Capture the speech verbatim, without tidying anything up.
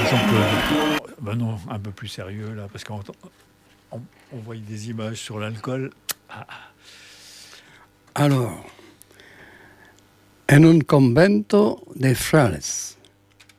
Jean-Claude. Ben non, un peu plus sérieux là, parce qu'on on, on voit des images sur l'alcool. Ah. Alors, en un convento de frailes.